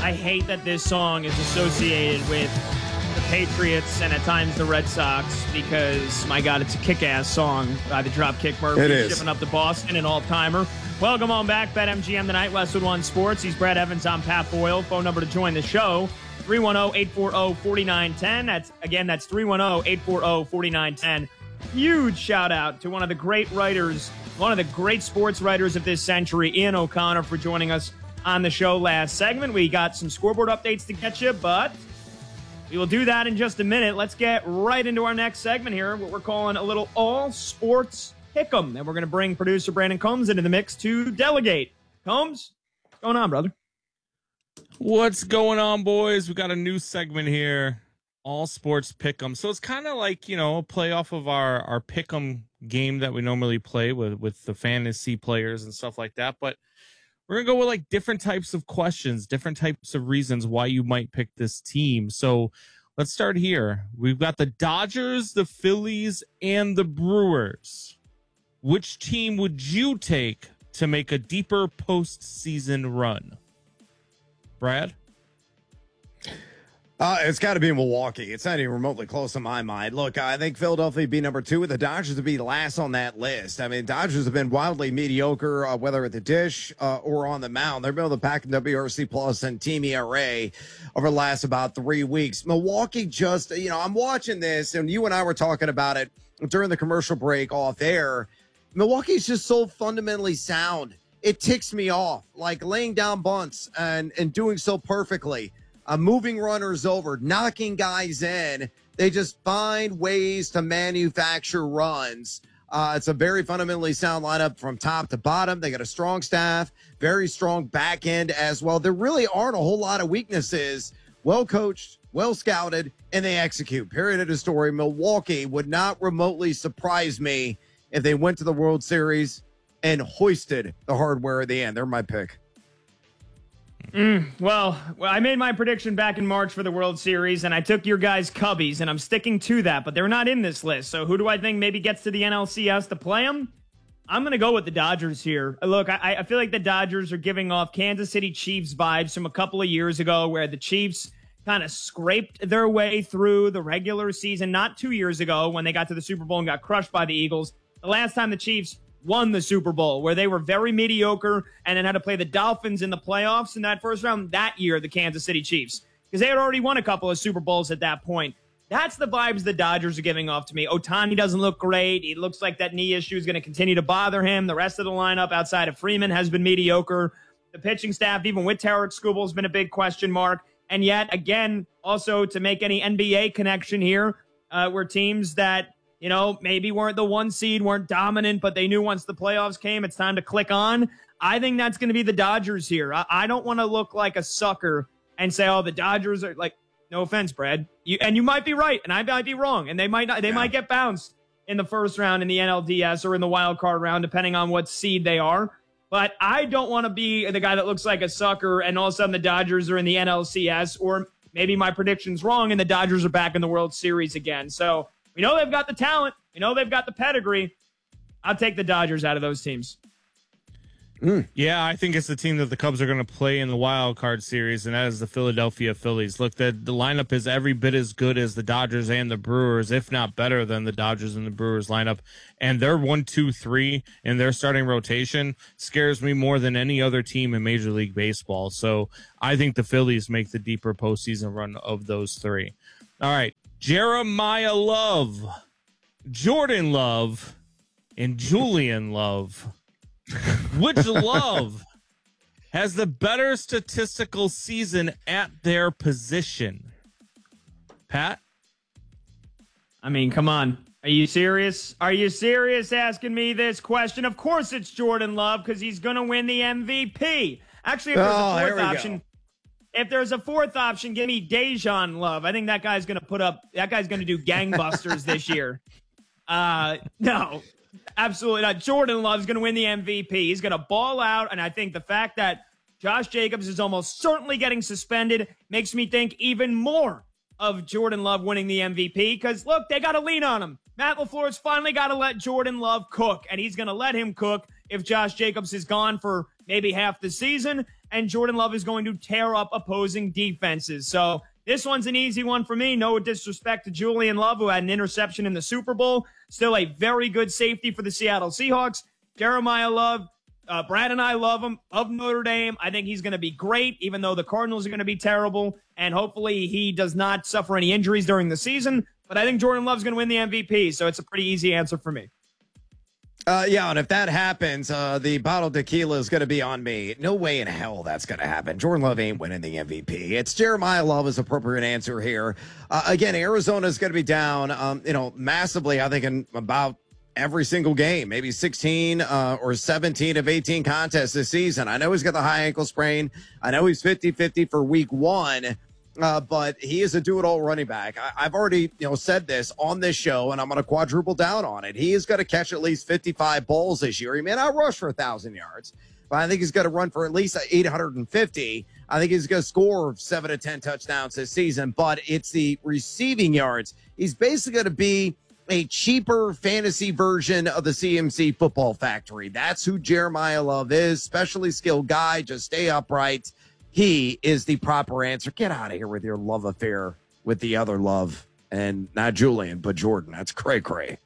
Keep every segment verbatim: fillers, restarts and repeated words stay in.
I hate that this song is associated with the Patriots and at times the Red Sox because, my God, it's a kick-ass song by the Dropkick Murphys. It is. Shipping up to Boston, an all-timer. Welcome on back, BetMGM tonight, Westwood One Sports. He's Brad Evans, I'm Pat Boyle. Phone number to join the show, three one zero, eight four zero, four nine one zero. That's, again, that's three one zero, eight four zero, four nine one zero. Huge shout-out to one of the great writers, one of the great sports writers of this century, Ian O'Connor, for joining us on the show last segment. We got some scoreboard updates to get you, but we will do that in just a minute. Let's get right into our next segment here, what we're calling a little all-sports pick'em. And we're going to bring producer Brandon Combs into the mix to delegate. Combs, what's going on, brother? What's going on, boys? We got a new segment here, all sports pick'em. So it's kind of like, you know, a play off of our, our pick'em game that we normally play with, with the fantasy players and stuff like that. But we're going to go with like different types of questions, different types of reasons why you might pick this team. So let's start here. We've got the Dodgers, the Phillies, and the Brewers. Which team would you take to make a deeper postseason run? Brad? Uh, it's got to be Milwaukee. It's not even remotely close in my mind. Look, I think Philadelphia would be number two, with the Dodgers would be last on that list. I mean, Dodgers have been wildly mediocre, uh, whether at the dish uh, or on the mound. They're middle of the pack in W R C plus and team E R A over the last about three weeks. Milwaukee just, you know, I'm watching this, and you and I were talking about it during the commercial break off air. Milwaukee's just so fundamentally sound. It ticks me off, like laying down bunts and, and doing so perfectly. Uh, moving runners over, knocking guys in. They just find ways to manufacture runs. Uh, it's a very fundamentally sound lineup from top to bottom. They got a strong staff, very strong back end as well. There really aren't a whole lot of weaknesses. Well coached, well scouted, and they execute. Period of the story. Milwaukee would not remotely surprise me if they went to the World Series and hoisted the hardware at the end. They're my pick. Mm, well, well, I made my prediction back in March for the World Series, and I took your guys' Cubbies, and I'm sticking to that, but they're not in this list. So who do I think maybe gets to the N L C S to play them? I'm going to go with the Dodgers here. Look, I, I feel like the Dodgers are giving off Kansas City Chiefs vibes from a couple of years ago where the Chiefs kind of scraped their way through the regular season, not two years ago when they got to the Super Bowl and got crushed by the Eagles. The last time the Chiefs won the Super Bowl, where they were very mediocre and then had to play the Dolphins in the playoffs in that first round that year, the Kansas City Chiefs, because they had already won a couple of Super Bowls at that point. That's the vibes the Dodgers are giving off to me. Ohtani doesn't look great. It looks like that knee issue is going to continue to bother him. The rest of the lineup outside of Freeman has been mediocre. The pitching staff, even with Tarek Skubal, has been a big question mark. And yet, again, also to make any N B A connection here, uh, were teams that, you know, maybe weren't the one seed, weren't dominant, but they knew once the playoffs came, it's time to click on. I think that's going to be the Dodgers here. I, I don't want to look like a sucker and say, oh, the Dodgers are like, no offense, Brad. You, and you might be right, and I might be wrong, and they might not, they yeah. might get bounced in the first round in the N L D S or in the wild card round, depending on what seed they are. But I don't want to be the guy that looks like a sucker, and all of a sudden the Dodgers are in the N L C S, or maybe my prediction's wrong, and the Dodgers are back in the World Series again. So we know they've got the talent. We know they've got the pedigree. I'll take the Dodgers out of those teams. Mm. Yeah, I think it's the team that the Cubs are going to play in the wild card series, and that is the Philadelphia Phillies. Look, the, the lineup is every bit as good as the Dodgers and the Brewers, if not better than the Dodgers and the Brewers lineup. And their one, two, three in their starting rotation scares me more than any other team in Major League Baseball. So I think the Phillies make the deeper postseason run of those three. All right, Jeremiah Love, Jordan Love, and Julian Love. Which Love has the better statistical season at their position? Pat? I mean, come on. Are you serious? Are you serious asking me this question? Of course it's Jordan Love, because he's going to win the M V P. Actually, if there's oh, a fourth option, go. if there's a fourth option, give me Dejan Love. I think that guy's going to put up, that guy's going to do gangbusters this year. Uh, no. Absolutely not. Jordan Love is going to win the M V P. He's going to ball out, and I think the fact that Josh Jacobs is almost certainly getting suspended makes me think even more of Jordan Love winning the M V P, because, look, they got to lean on him. Matt LaFleur's finally got to let Jordan Love cook, and he's going to let him cook if Josh Jacobs is gone for maybe half the season. and Jordan Love is going to tear up opposing defenses. So this one's an easy one for me. No disrespect to Julian Love, who had an interception in the Super Bowl. Still a very good safety for the Seattle Seahawks. Jeremiah Love, uh, Brad and I love him, of Notre Dame. I think he's going to be great, even though the Cardinals are going to be terrible. And hopefully he does not suffer any injuries during the season. But I think Jordan Love's going to win the M V P, so it's a pretty easy answer for me. Uh, yeah, and if that happens, uh, the bottle of tequila is going to be on me. No way in hell that's going to happen. Jordan Love ain't winning the M V P. It's Jeremiah Love is appropriate answer here. Uh, again, Arizona is going to be down, um, you know, massively, I think, in about every single game, maybe sixteen uh, or seventeen of eighteen contests this season. I know he's got the high ankle sprain. I know he's fifty-fifty for week one. Uh, but he is a do-it-all running back. I, I've already, you know, said this on this show, and I'm going to quadruple down on it. He is going to catch at least fifty-five balls this year. He may not rush for one thousand yards, but I think he's going to run for at least eight hundred fifty. I think he's going to score seven to ten touchdowns this season, but it's the receiving yards. He's basically going to be a cheaper fantasy version of the C M C Football Factory. That's who Jeremiah Love is, specially skilled guy, just stay upright. He is the proper answer. Get out of here with your love affair with the other Love, and not Julian, but Jordan. That's cray cray.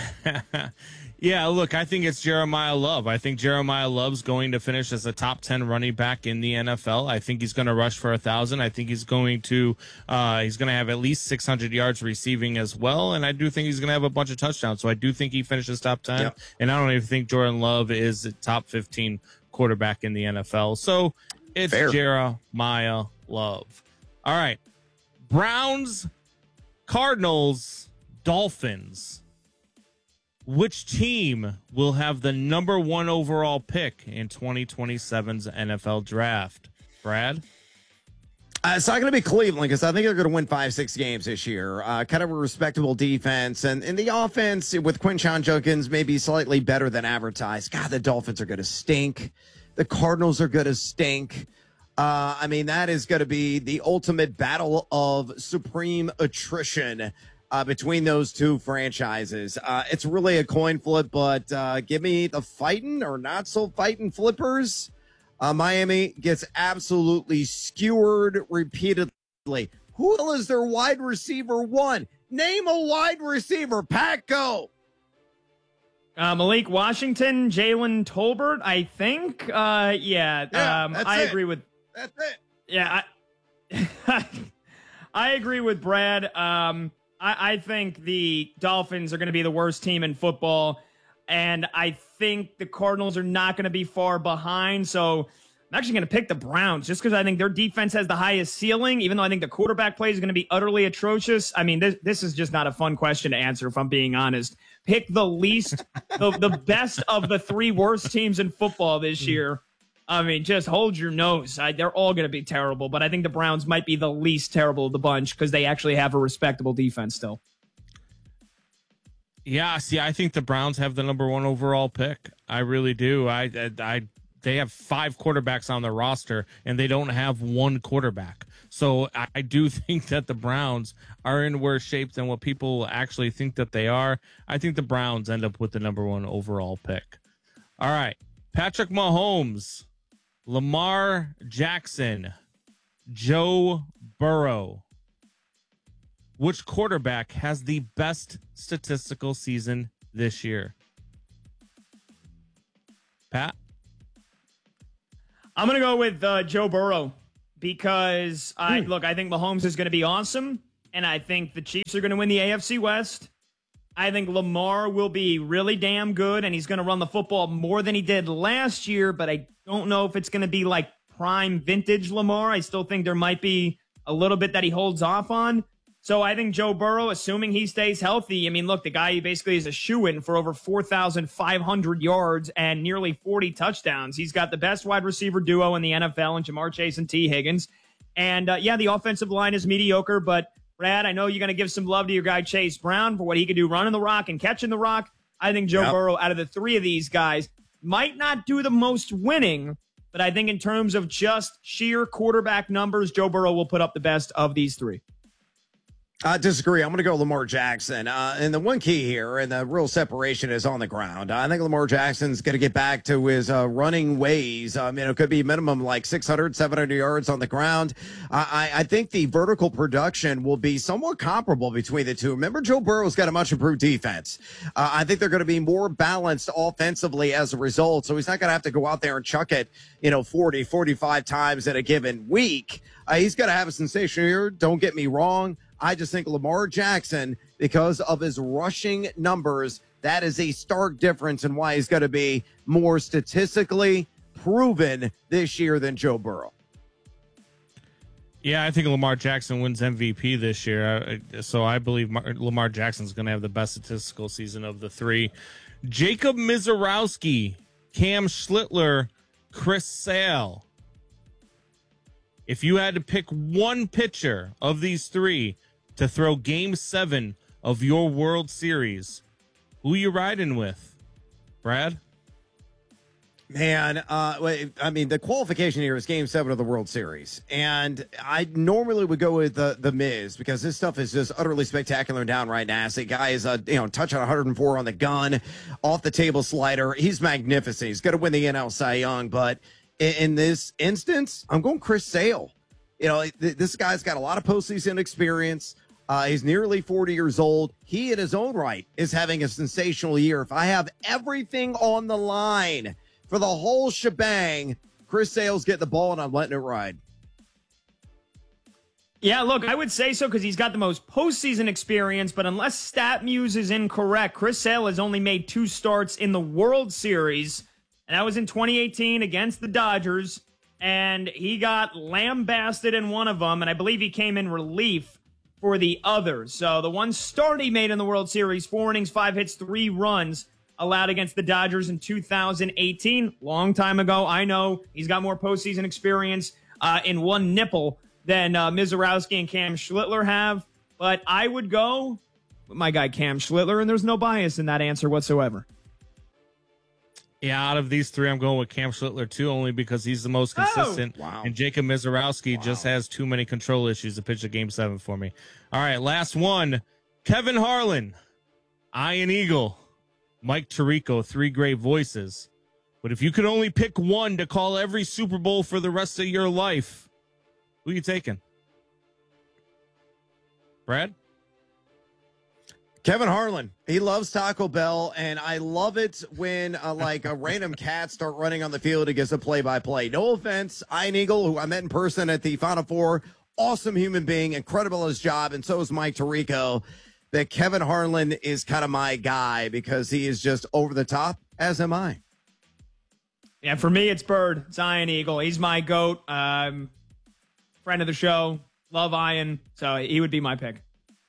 Yeah, look, I think it's Jeremiah Love. I think Jeremiah Love's going to finish as a top ten running back in the N F L. I think he's going to rush for a thousand. I think he's going to uh, he's going to have at least six hundred yards receiving as well, and I do think he's going to have a bunch of touchdowns. So I do think he finishes top ten, yep. And I don't even think Jordan Love is a top fifteen quarterback in the N F L. So it's Fair. Jeremiah Love. All right. Browns, Cardinals, Dolphins. Which team will have the number one overall pick in twenty twenty-seven's N F L draft? Brad? Uh, it's not going to be Cleveland because I think they're going to win five, six games this year. Uh, kind of a respectable defense. And in the offense with Quinshon Judkins, maybe slightly better than advertised. God, the Dolphins are going to stink. The Cardinals are going to stink. Uh, I mean, that is going to be the ultimate battle of supreme attrition uh, between those two franchises. Uh, it's really a coin flip, but uh, give me the fighting or not so fighting flippers. Uh, Miami gets absolutely skewered repeatedly. Who is their wide receiver one? Name a wide receiver. Pat, go. Uh, Malik Washington, Jalen Tolbert, I think. Uh, yeah, yeah um, that's I it. agree with. That's it. Yeah, I, I agree with Brad. Um, I, I think the Dolphins are going to be the worst team in football, and I think the Cardinals are not going to be far behind. So I'm actually going to pick the Browns just because I think their defense has the highest ceiling, even though I think the quarterback play is going to be utterly atrocious. I mean, this this is just not a fun question to answer, if I'm being honest. Pick the least, the, the best of the three worst teams in football this year. I mean, just hold your nose. I, they're all going to be terrible, but I think the Browns might be the least terrible of the bunch because they actually have a respectable defense still. Yeah, see, I think the Browns have the number one overall pick. I really do. I, I, I they have five quarterbacks on their roster, and they don't have one quarterback. So I, I do think that the Browns are in worse shape than what people actually think that they are. I think the Browns end up with the number one overall pick. All right, Patrick Mahomes, Lamar Jackson, Joe Burrow. Which quarterback has the best statistical season this year? Pat? I'm going to go with uh, Joe Burrow because, I look, I think Mahomes is going to be awesome, and I think the Chiefs are going to win the A F C West. I think Lamar will be really damn good, and he's going to run the football more than he did last year, but I don't know if it's going to be like prime vintage Lamar. I still think there might be a little bit that he holds off on. So I think Joe Burrow, assuming he stays healthy, I mean, look, the guy basically is a shoo-in for over four thousand five hundred yards and nearly forty touchdowns. He's got the best wide receiver duo in the N F L in Jamar Chase and T. Higgins. And, uh, yeah, the offensive line is mediocre, but, Brad, I know you're going to give some love to your guy Chase Brown for what he could do running the rock and catching the rock. I think Joe yep. Burrow, out of the three of these guys, might not do the most winning, but I think in terms of just sheer quarterback numbers, Joe Burrow will put up the best of these three. I disagree. I'm going to go Lamar Jackson. Uh, and the one key here, and the real separation is on the ground. I think Lamar Jackson's going to get back to his uh, running ways. I mean, it could be minimum like six hundred, seven hundred yards on the ground. Uh, I, I think the vertical production will be somewhat comparable between the two. Remember, Joe Burrow's got a much improved defense. Uh, I think they're going to be more balanced offensively as a result. So he's not going to have to go out there and chuck it, you know, forty, forty-five times in a given week. Uh, he's going to have a sensation here. Don't get me wrong. I just think Lamar Jackson, because of his rushing numbers, that is a stark difference in why he's going to be more statistically proven this year than Joe Burrow. Yeah, I think Lamar Jackson wins M V P this year. So I believe Lamar Jackson's going to have the best statistical season of the three. Jacob Mizorowski, Cam Schlittler, Chris Sale. If you had to pick one pitcher of these three to throw game seven of your World Series, who you riding with, Brad? Man, uh, I mean, the qualification here is game seven of the World Series. And I normally would go with the, the Miz because this stuff is just utterly spectacular and downright nasty. Guy is, uh, you know, touching one hundred four on the gun, off the table slider. He's magnificent. He's going to win the N L Cy Young. But in, in this instance, I'm going Chris Sale. You know, th- this guy's got a lot of postseason experience. Uh, he's nearly forty years old. He, in his own right, is having a sensational year. If I have everything on the line for the whole shebang, Chris Sale's getting the ball, and I'm letting it ride. Yeah, look, I would say so because he's got the most postseason experience, but unless StatMuse is incorrect, Chris Sale has only made two starts in the World Series, and that was in twenty eighteen against the Dodgers, and he got lambasted in one of them, and I believe he came in relief for the others. So the one start he made in the World Series, four innings, five hits, three runs, allowed against the Dodgers in two thousand eighteen. Long time ago. I know he's got more postseason experience uh, in one nipple than uh, Mizorowski and Cam Schlittler have. But I would go with my guy Cam Schlittler, and there's no bias in that answer whatsoever. Yeah, out of these three, I'm going with Cam Schlittler, too, only because he's the most consistent. Oh, wow. And Jacob Mizorowski Wow. just has too many control issues to pitch a game seven for me. All right, last one. Kevin Harlan, Ian Eagle, Mike Tirico, three great voices. But if you could only pick one to call every Super Bowl for the rest of your life, who are you taking? Brad? Kevin Harlan, he loves Taco Bell, and I love it when uh, like a random cat start running on the field and gets a play-by-play. No offense, Ian Eagle, who I met in person at the Final Four, awesome human being, incredible at his job, and so is Mike Tirico. That Kevin Harlan is kind of my guy because he is just over the top, as am I. Yeah, for me, it's Bird. It's Ian Eagle. He's my GOAT. Um, friend of the show. Love Ian. So he would be my pick.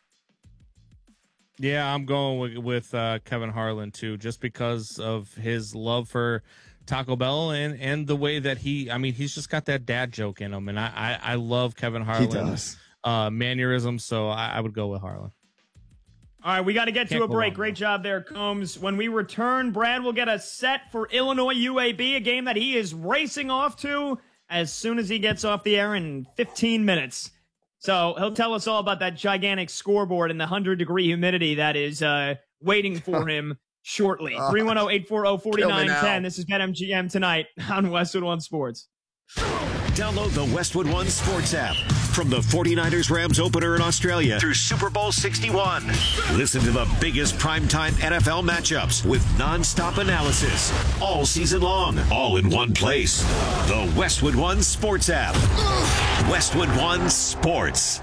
Yeah, I'm going with, with uh, Kevin Harlan, too, just because of his love for Taco Bell and, and the way that he, I mean, he's just got that dad joke in him. And I, I, I love Kevin Harlan's uh, mannerisms, so I, I would go with Harlan. All right, we got to get Can't to a go break. wrong, Great though. job there, Combs. When we return, Brad will get us set for Illinois U A B, a game that he is racing off to as soon as he gets off the air in fifteen minutes. So he'll tell us all about that gigantic scoreboard and the one hundred degree humidity that is uh, waiting for him shortly. three one zero, eight four zero, four nine one zero. This is BetMGM tonight on Westwood One Sports. Download the Westwood One Sports app from the forty-niners Rams opener in Australia through Super Bowl sixty-one. Listen to the biggest primetime N F L matchups with nonstop analysis all season long, all in one place. The Westwood One Sports app. Westwood One Sports.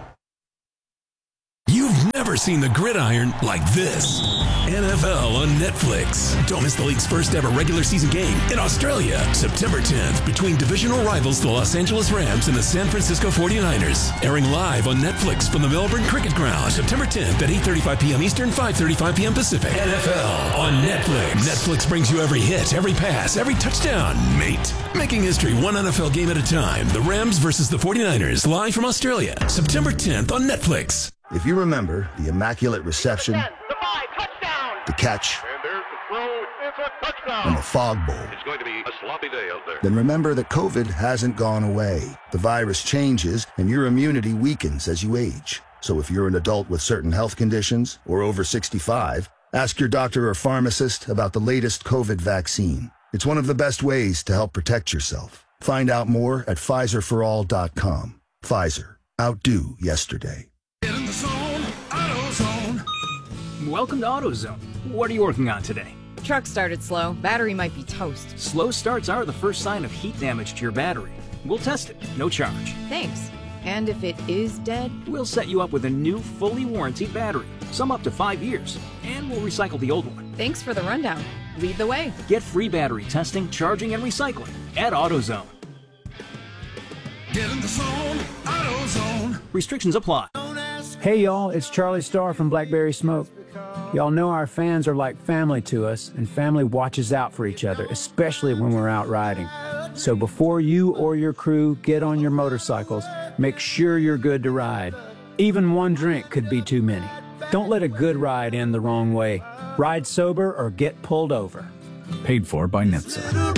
You've never seen the gridiron like this. N F L on Netflix. Don't miss the league's first ever regular season game in Australia, September tenth, between divisional rivals the Los Angeles Rams and the San Francisco forty-niners. Airing live on Netflix from the Melbourne Cricket Ground, September tenth at eight thirty-five p.m. Eastern, five thirty-five p.m. Pacific. N F L on Netflix. Netflix brings you every hit, every pass, every touchdown, mate. Making history one N F L game at a time. The Rams versus the forty-niners, live from Australia, September tenth on Netflix. If you remember the Immaculate Reception, The five, touchdown! the catch, And there's the throw. It's a touchdown. and the Fog Bowl, It's going to be a sloppy day out there. then remember that COVID hasn't gone away. The virus changes and your immunity weakens as you age. So if you're an adult with certain health conditions or over sixty-five, ask your doctor or pharmacist about the latest COVID vaccine. It's one of the best ways to help protect yourself. Find out more at Pfizer for all dot com. Pfizer. Outdo yesterday. Get in the zone, AutoZone. Welcome to AutoZone. What are you working on today? Truck started slow. Battery might be toast. Slow starts are the first sign of heat damage to your battery. We'll test it, no charge. Thanks. And if it is dead? We'll set you up with a new, fully warranted battery, some up to five years, and we'll recycle the old one. Thanks for the rundown. Lead the way. Get free battery testing, charging, and recycling at AutoZone. Get in the zone, AutoZone. Restrictions apply. Hey y'all, it's Charlie Starr from Blackberry Smoke. Y'all know our fans are like family to us, and family watches out for each other, especially when we're out riding. So before you or your crew get on your motorcycles, make sure you're good to ride. Even one drink could be too many. Don't let a good ride end the wrong way. Ride sober or get pulled over. Paid for by N H T S A.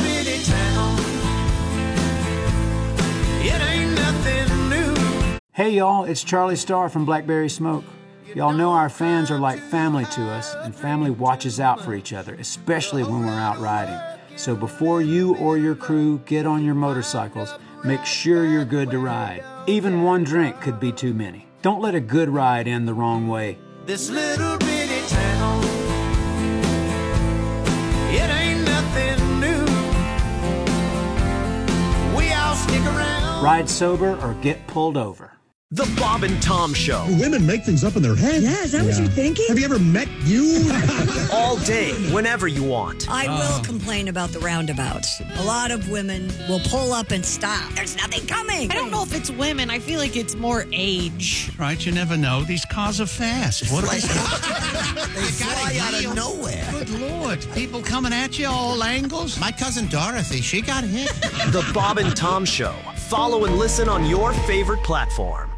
Hey y'all, it's Charlie Starr from Blackberry Smoke. Y'all know our fans are like family to us, and family watches out for each other, especially when we're out riding. So before you or your crew get on your motorcycles, make sure you're good to ride. Even one drink could be too many. Don't let a good ride end the wrong way. This little bitty town, it ain't nothing new. We all stick around. Ride sober or get pulled over. The Bob and Tom Show. Women make things up in their head. Yeah, is that yeah. what you're thinking? Have you ever met you? All day, whenever you want. I uh. will complain about the roundabouts. A lot of women will pull up and stop. There's nothing coming. I don't know if it's women. I feel like it's more age. Right, you never know. These cars are fast. What like, they fly out of nowhere. Good Lord. People coming at you all angles. My cousin Dorothy, she got hit. The Bob and Tom Show. Follow and listen on your favorite platform.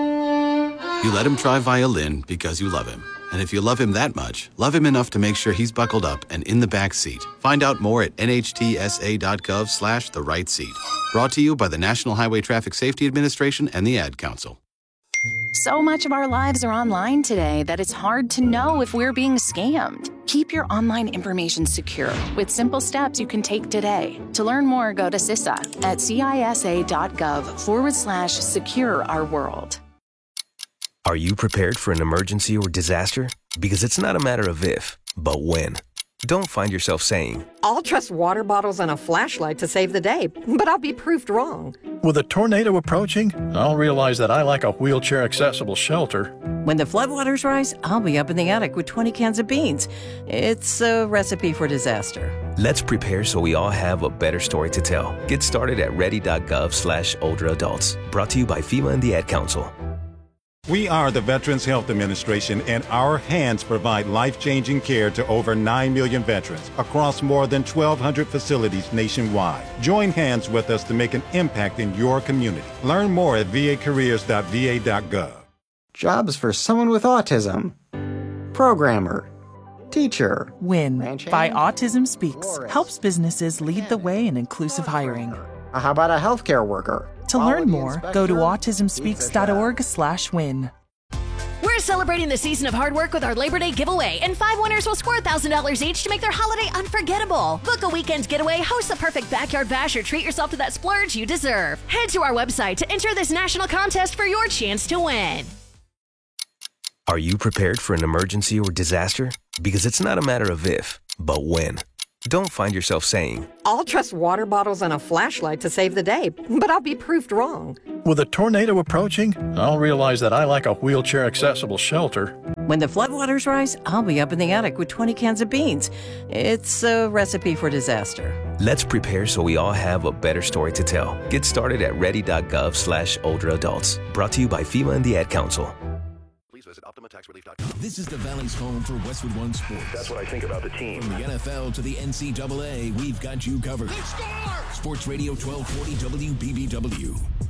You let him try violin because you love him. And if you love him that much, love him enough to make sure he's buckled up and in the back seat. Find out more at nhtsa.gov slash the right seat. Brought to you by the National Highway Traffic Safety Administration and the Ad Council. So much of our lives are online today that it's hard to know if we're being scammed. Keep your online information secure with simple steps you can take today. To learn more, go to C I S A at cisa.gov forward slash secure our world. Are you prepared for an emergency or disaster? Because it's not a matter of if, but when. Don't find yourself saying, I'll trust water bottles and a flashlight to save the day, but I'll be proved wrong. With a tornado approaching, I'll realize that I like a wheelchair-accessible shelter. When the floodwaters rise, I'll be up in the attic with twenty cans of beans. It's a recipe for disaster. Let's prepare so we all have a better story to tell. Get started at ready.gov slash older adults. Brought to you by FEMA and the Ad Council. We are the Veterans Health Administration, and our hands provide life-changing care to over nine million veterans across more than twelve hundred facilities nationwide. Join hands with us to make an impact in your community. Learn more at v a careers dot v a dot gov. Jobs for someone with autism. Programmer. Teacher. WIN by Autism Speaks helps businesses lead the way in inclusive hiring. How about a healthcare worker? To learn more, go to autism speaks dot org slash win. We're celebrating the season of hard work with our Labor Day giveaway, and five winners will score one thousand dollars each to make their holiday unforgettable. Book a weekend getaway, host the perfect backyard bash, or treat yourself to that splurge you deserve. Head to our website to enter this national contest for your chance to win. Are you prepared for an emergency or disaster? Because it's not a matter of if, but when. Don't find yourself saying, I'll trust water bottles and a flashlight to save the day, but I'll be proved wrong. With a tornado approaching, I'll realize that I like a wheelchair-accessible shelter. When the floodwaters rise, I'll be up in the attic with twenty cans of beans. It's a recipe for disaster. Let's prepare so we all have a better story to tell. Get started at ready.gov slash older adults. Brought to you by FEMA and the Ad Council. Visit Optima Tax Relief dot com. This is the Valley's home for Westwood One Sports. That's what I think about the team. From the N F L to the N C double A, we've got you covered. Sports Radio twelve forty W B B W.